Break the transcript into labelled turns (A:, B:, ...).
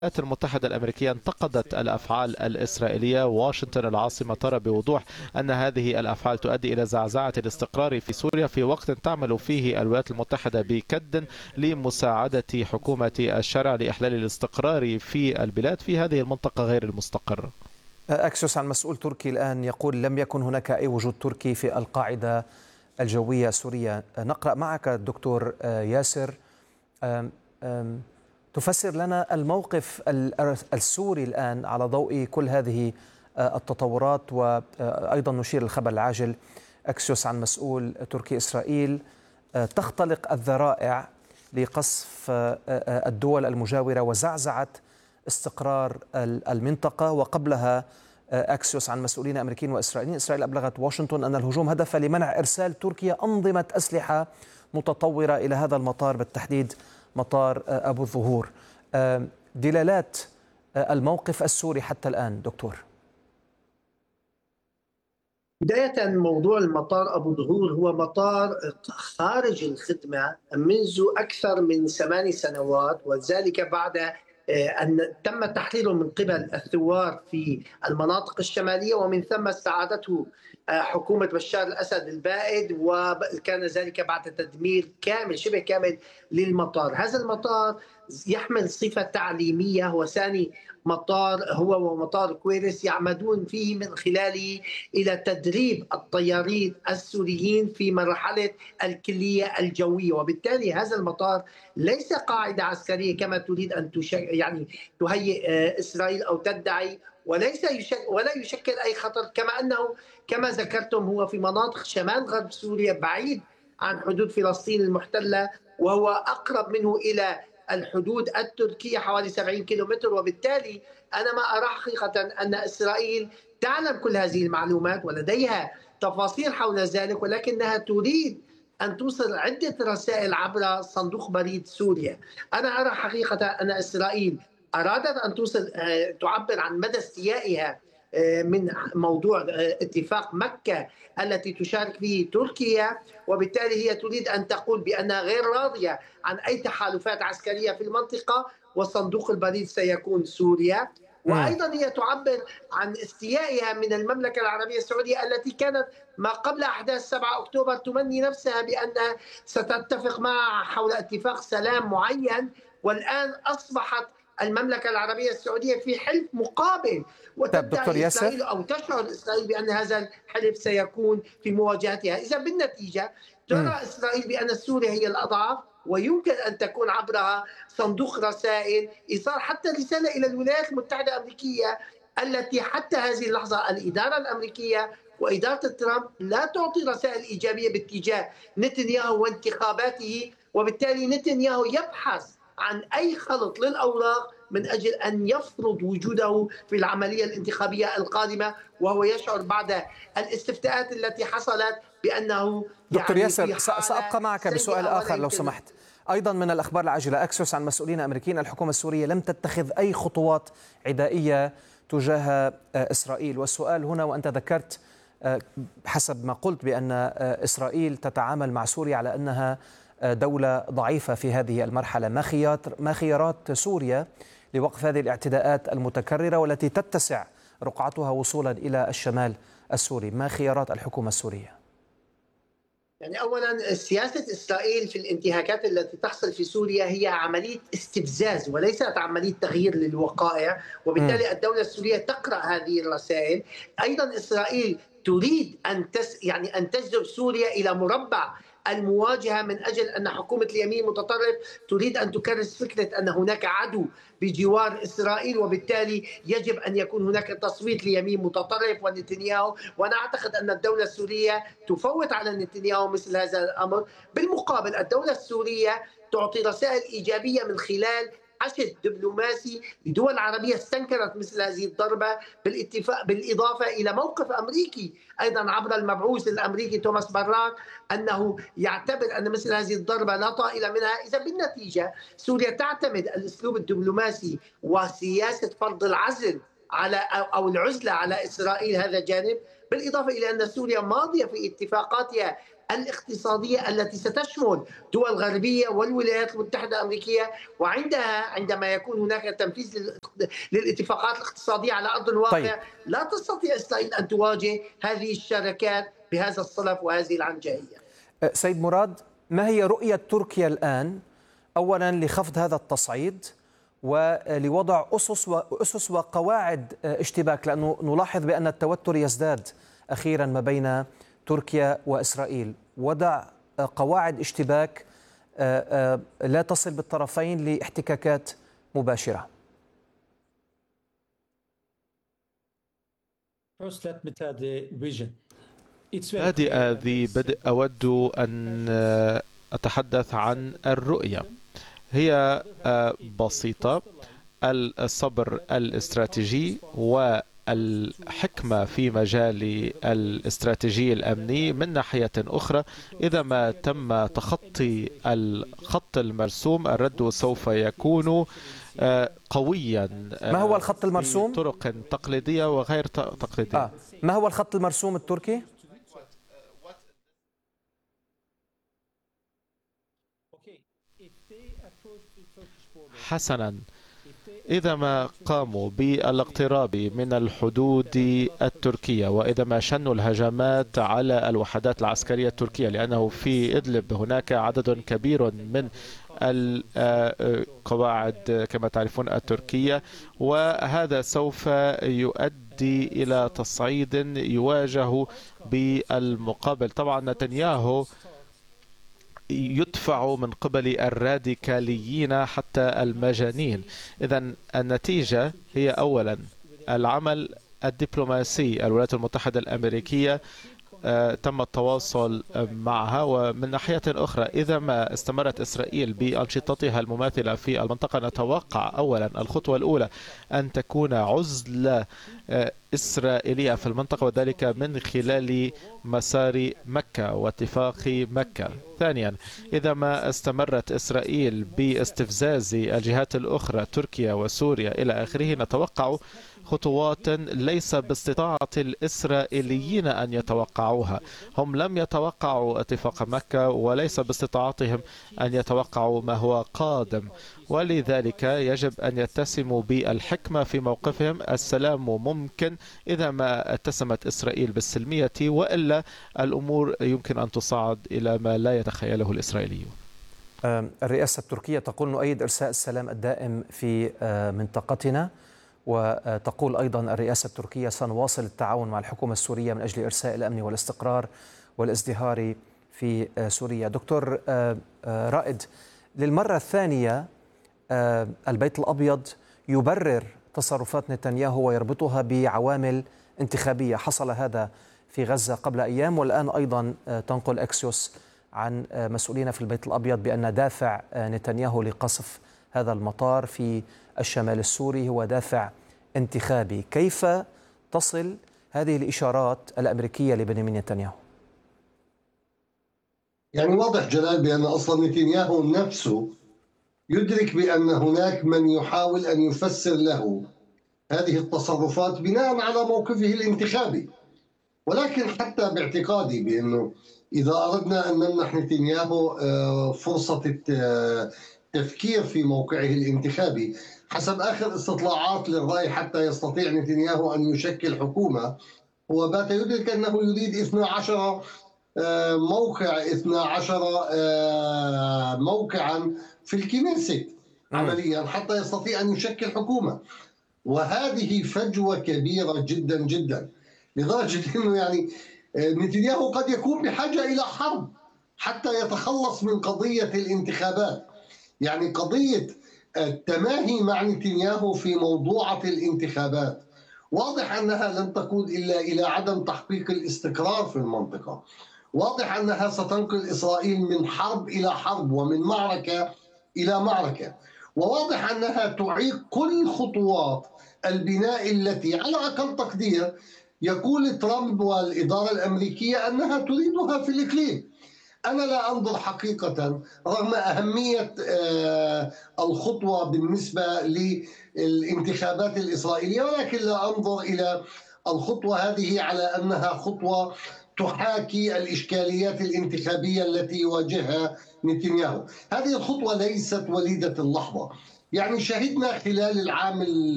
A: الولايات المتحدة الأمريكية انتقدت الأفعال الإسرائيلية. واشنطن العاصمة ترى بوضوح أن هذه الأفعال تؤدي إلى زعزعة الاستقرار في سوريا في وقت تعمل فيه الولايات المتحدة بكد لمساعدة حكومة الشرع لإحلال الاستقرار في البلاد في هذه المنطقة غير المستقرة.
B: أكسيوس عن مسؤول تركي الآن يقول لم يكن هناك أي وجود تركي في القاعدة الجوية السورية. نقرأ معك الدكتور ياسر. تفسر لنا الموقف السوري الآن على ضوء كل هذه التطورات، وأيضا نشير الخبر العاجل أكسيوس عن مسؤول تركي إسرائيل تختلق الذرائع لقصف الدول المجاورة وزعزعة استقرار المنطقة. وقبلها أكسيوس عن مسؤولين أمريكيين وإسرائيليين، إسرائيل أبلغت واشنطن أن الهجوم هدف لمنع إرسال تركيا أنظمة أسلحة متطورة إلى هذا المطار، بالتحديد مطار أبو الظهور. دلالات الموقف السوري حتى الآن دكتور.
C: بداية موضوع المطار أبو ظهور هو مطار خارج الخدمة منذ أكثر من 8 سنوات، وذلك بعد أن تم تحريره من قبل الثوار في المناطق الشمالية، ومن ثم استعادته حكومة بشار الأسد البائد، وكان ذلك بعد تدمير كامل شبه كامل للمطار. هذا المطار يحمل صفة تعليمية، هو ثاني مطار هو ومطار كويرس يعمدون فيه من خلاله إلى تدريب الطيارين السوريين في مرحلة الكلية الجوية، وبالتالي هذا المطار ليس قاعدة عسكرية كما تريد أن تهيئ إسرائيل أو تدعي، ولا يشكل أي خطر، كما أنه كما ذكرتم هو في مناطق شمال غرب سوريا بعيد عن حدود فلسطين المحتلة، وهو أقرب منه إلى الحدود التركية حوالي 70 كيلومتر. وبالتالي أنا ما أرى حقيقة أن إسرائيل تعلم كل هذه المعلومات ولديها تفاصيل حول ذلك، ولكنها تريد أن توصل عدة رسائل عبر صندوق بريد سوريا. أنا أرى حقيقة أن إسرائيل أرادت أن توصل تعبر عن مدى استيائها من موضوع اتفاق مكة التي تشارك فيه تركيا، وبالتالي هي تريد أن تقول بأنها غير راضية عن أي تحالفات عسكرية في المنطقة، وصندوق البريد سيكون سوريا. وأيضا هي تعبر عن استيائها من المملكة العربية السعودية التي كانت ما قبل أحداث 7 أكتوبر تمني نفسها بأنها ستتفق معها حول اتفاق سلام معين، والآن أصبحت المملكة العربية السعودية في حلف مقابل، وتدعي إسرائيل أو تشعر إسرائيل بأن هذا الحلف سيكون في مواجهتها. إذا بالنتيجة ترى إسرائيل بأن سوريا هي الأضعف، ويمكن أن تكون عبرها صندوق رسائل إيصال حتى رسالة إلى الولايات المتحدة الأمريكية التي حتى هذه اللحظة الإدارة الأمريكية وإدارة ترامب لا تعطي رسائل إيجابية باتجاه نتنياهو وانتخاباته، وبالتالي نتنياهو يبحث عن أي خلط للأوراق من أجل أن يفرض وجوده في العملية الانتخابية القادمة، وهو يشعر بعد الاستفتاءات التي حصلت بأنه
B: دكتور ياسر سأبقى معك بسؤال آخر لو سمحت. أيضا من الأخبار العاجلة أكسيوس عن مسؤولين أمريكيين، الحكومة السورية لم تتخذ أي خطوات عدائية تجاه إسرائيل. والسؤال هنا، وأنت ذكرت حسب ما قلت بأن إسرائيل تتعامل مع سوريا على أنها دولة ضعيفة في هذه المرحلة، ما خيارات سوريا لوقف هذه الاعتداءات المتكررة والتي تتسع رقعتها وصولا إلى الشمال السوري؟ ما خيارات الحكومة السورية؟
C: يعني أولا سياسة إسرائيل في الانتهاكات التي تحصل في سوريا هي عملية استفزاز وليست عملية تغيير للوقائع، وبالتالي الدولة السورية تقرأ هذه الرسائل. أيضا إسرائيل تريد أن تجذب سوريا إلى مربع المواجهة من أجل أن حكومة اليمين المتطرف تريد أن تكرس فكرة أن هناك عدو بجوار إسرائيل، وبالتالي يجب أن يكون هناك تصويت ليمين متطرف ونتنياهو. وأنا أعتقد أن الدولة السورية تفوت على نتنياهو مثل هذا الأمر. بالمقابل الدولة السورية تعطي رسائل إيجابية من خلال حشد دبلوماسي لدول عربية استنكرت مثل هذه الضربة، بالإضافة إلى موقف أمريكي أيضا عبر المبعوث الأمريكي توماس براك أنه يعتبر أن مثل هذه الضربة لا طائل منها. إذا بالنتيجة سوريا تعتمد الأسلوب الدبلوماسي وسياسة فرض العزل أو العزلة على إسرائيل، هذا جانب، بالإضافة إلى أن سوريا ماضية في اتفاقاتها الاقتصادية التي ستشمل دول غربية والولايات المتحدة الأمريكية، وعندها عندما يكون هناك تنفيذ للاتفاقات الاقتصادية على أرض الواقع
B: طيب.
C: لا تستطيع إسرائيل أن تواجه هذه الشركات بهذا الصلف وهذه العنجهية.
B: سيد مراد، ما هي رؤية تركيا الآن أولا لخفض هذا التصعيد ولوضع أسس وقواعد اشتباك، لأنه نلاحظ بأن التوتر يزداد أخيرا ما بين تركيا وإسرائيل، وضع قواعد اشتباك لا تصل بالطرفين لاحتكاكات مباشرة؟
A: بادئ ذي بدء أود أن أتحدث عن الرؤية. هي بسيطة: الصبر الاستراتيجي والحكمة في مجال الاستراتيجي الأمني. من ناحية أخرى، إذا ما تم تخطي الخط المرسوم الرد سوف يكون قويا.
B: ما هو الخط المرسوم؟
A: طرق تقليدية وغير تقليدية.
B: ما هو الخط المرسوم التركي؟
A: حسنا، إذا ما قاموا بالاقتراب من الحدود التركية، وإذا ما شنوا الهجمات على الوحدات العسكرية التركية، لأنه في إدلب هناك عدد كبير من القواعد كما تعرفون التركية، وهذا سوف يؤدي إلى تصعيد يواجه بالمقابل. طبعا نتنياهو يدفع من قبل الراديكاليين حتى المجانين. إذن النتيجة هي أولا العمل الدبلوماسي. الولايات المتحدة الأمريكية تم التواصل معها، ومن ناحية أخرى إذا ما استمرت إسرائيل بأنشطتها المماثلة في المنطقة، نتوقع أولا الخطوة الأولى أن تكون عزلة إسرائيلية في المنطقة، وذلك من خلال مسار مكة واتفاق مكة. ثانيا، إذا ما استمرت إسرائيل باستفزاز الجهات الأخرى تركيا وسوريا إلى آخره، نتوقع خطوات ليس باستطاعة الإسرائيليين أن يتوقعوها. هم لم يتوقعوا اتفاق مكة، وليس باستطاعتهم أن يتوقعوا ما هو قادم، ولذلك يجب أن يتسموا بالحكمة في موقفهم. السلام ممكن إذا ما اتسمت إسرائيل بالسلمية، وإلا الأمور يمكن أن تصعد إلى ما لا يتخيله الإسرائيليون.
B: الرئاسة التركية تقول نؤيد إرساء السلام الدائم في منطقتنا، وتقول أيضا الرئاسة التركية سنواصل التعاون مع الحكومة السورية من أجل إرساء الأمن والاستقرار والازدهار في سوريا. دكتور رائد، للمرة الثانية البيت الأبيض يبرر تصرفات نتنياهو ويربطها بعوامل انتخابية. حصل هذا في غزة قبل أيام، والآن أيضا تنقل أكسيوس عن مسؤولين في البيت الأبيض بأن دافع نتنياهو لقصف هذا المطار في الشمال السوري هو دافع انتخابي. كيف تصل هذه الإشارات الأمريكية لبنيامين نتنياهو؟
D: يعني واضح جلال بأن أصلا نتنياهو نفسه يدرك بأن هناك من يحاول أن يفسر له هذه التصرفات بناء على موقفه الانتخابي. ولكن حتى باعتقادي بأنه إذا أردنا أن نمنح نتنياهو فرصة التفكير في موقعه الانتخابي حسب آخر استطلاعات للرأي حتى يستطيع نتنياهو أن يشكل حكومة، هو بات يدرك أنه يريد 12 موقع 12 موقعا في الكنيست عمليا حتى يستطيع أن يشكل حكومة. وهذه فجوة كبيرة جدا جدا، لدرجة أنه يعني نتنياهو قد يكون بحاجة إلى حرب حتى يتخلص من قضية الانتخابات. يعني قضية التماهي مع نتنياهو في موضوعة الانتخابات واضح أنها لن تقود إلا إلى عدم تحقيق الاستقرار في المنطقة. واضح أنها ستنقل إسرائيل من حرب إلى حرب ومن معركة إلى معركة. وواضح أنها تعيق كل خطوات البناء التي على أقل تقدير يقول ترامب والإدارة الأمريكية أنها تريدها في الإقليم. أنا لا أنظر حقيقة رغم أهمية الخطوة بالنسبة للانتخابات الإسرائيلية، ولكن لا أنظر إلى الخطوة هذه على أنها خطوة تحاكي الإشكاليات الانتخابية التي يواجهها نتنياهو. هذه الخطوة ليست وليدة اللحظة، يعني شهدنا خلال العام